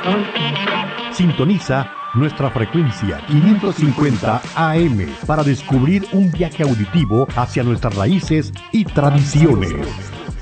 Sintoniza nuestra frecuencia 550 AM para descubrir un viaje auditivo hacia nuestras raíces y tradiciones.